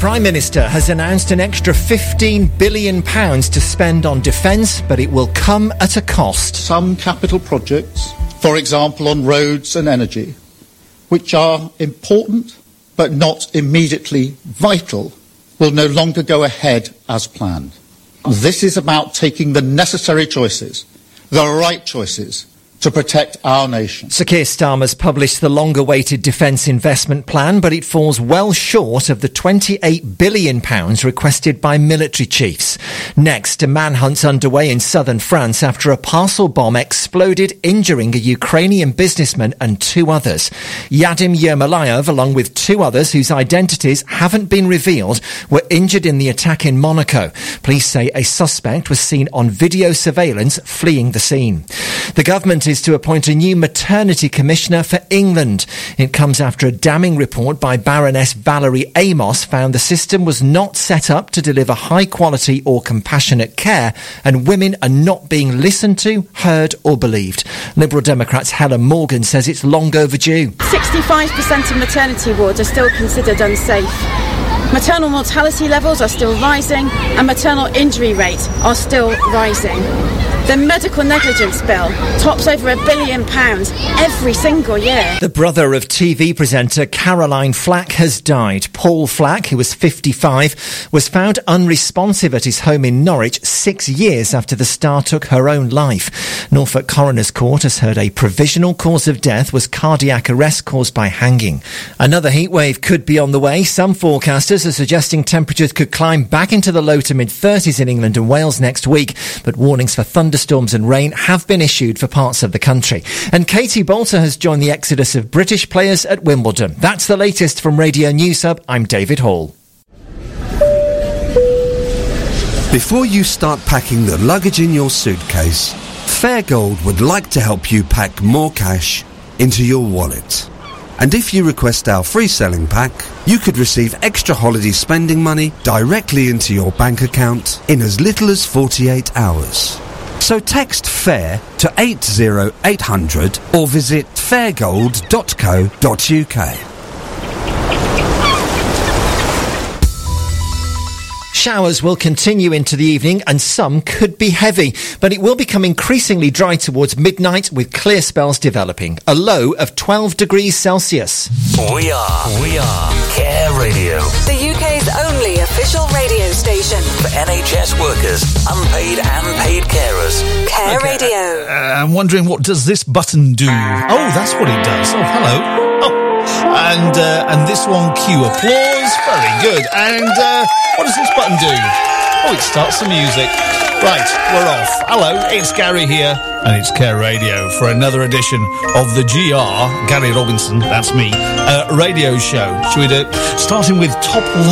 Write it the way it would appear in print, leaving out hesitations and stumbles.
Prime Minister has announced an extra £15 billion to spend on defence, but it will come at a cost. Some capital projects, for example on roads and energy, which are important but not immediately vital, will no longer go ahead as planned. This is about taking the necessary choices, the right choices, to protect our nation. Sir Keir Starmer's published the longer-awaited defence investment plan, but it falls well short of the £28 billion requested by military chiefs. Next, a manhunt's underway in southern France after a parcel bomb exploded, injuring a Ukrainian businessman and 2 others. Yadim Yermolayev, along with 2 others whose identities haven't been revealed, were injured in the attack in Monaco. Police say a suspect was seen on video surveillance fleeing the scene. The government is to appoint a new maternity commissioner for England. It comes after a damning report by Baroness Valerie Amos found the system was not set up to deliver high quality or compassionate care, and women are not being listened to, heard or believed. Liberal Democrats Helen Morgan says it's long overdue. 65% of maternity wards are still considered unsafe. Maternal mortality levels are still rising and maternal injury rates are still rising. The medical negligence bill tops over £1 billion every single year. The brother of TV presenter Caroline Flack has died. Paul Flack, who was 55, was found unresponsive at his home in Norwich 6 years after the star took her own life. Norfolk Coroner's Court has heard a provisional cause of death was cardiac arrest caused by hanging. Another heatwave could be on the way. Some forecasters are suggesting temperatures could climb back into the low to mid-30s in England and Wales next week, but warnings for thunderstorms and rain have been issued for parts of the country. And Katie Bolter has joined the exodus of British players at Wimbledon. That's the latest from Radio News Hub. I'm David Hall. Before you start packing the luggage in your suitcase, Fairgold would like to help you pack more cash into your wallet. And if you request our free selling pack, you could receive extra holiday spending money directly into your bank account in as little as 48 hours. So text FAIR to 80800 or visit fairgold.co.uk. Showers will continue into the evening and some could be heavy, but it will become increasingly dry towards midnight with clear spells developing. A low of 12 degrees Celsius. We are Care Radio. The UK's only official radio station. For NHS workers, unpaid and paid carers. Care Radio. I'm wondering, what does this button do? Oh, that's what it does. Oh, hello. And this one, cue applause. Very good. And what does this button do? Oh, it starts the music. Right, we're off. Hello, it's Gary here, and it's Care Radio for another edition of the GR, Gary Robinson, that's me, radio show. Should we do, starting with top